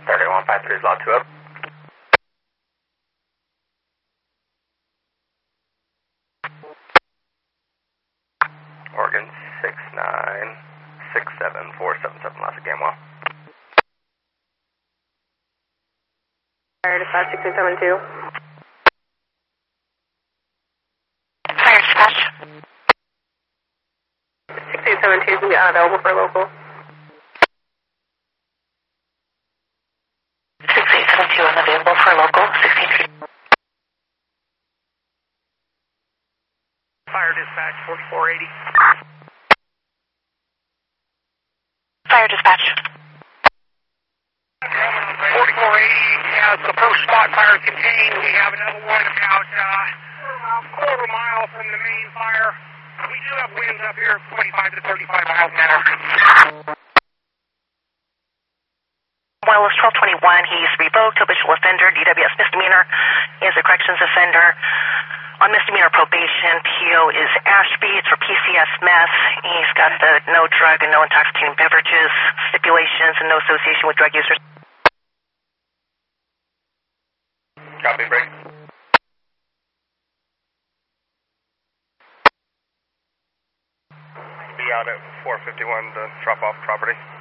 3153 is lot 2 up. Oregon 6967477, lots of Gamewell. Fire dispatch 6272. Fire dispatch. 6272 is unavailable for local. 6872 unavailable for local. 16. Fire dispatch 4480. Fire dispatch. 4480 has the first spot fire contained. We have another one about quarter mile from the main fire. We do have winds up here 25 to 35 miles an hour. Well, it's 1221. He's revoked, habitual offender, DWS misdemeanor. He is a corrections offender. On misdemeanor probation, PO is Ashby. It's for PCS meth. He's got the no drug and no intoxicating beverages stipulations and no association with drug users. Copy, break. Be out at 451 to drop off property.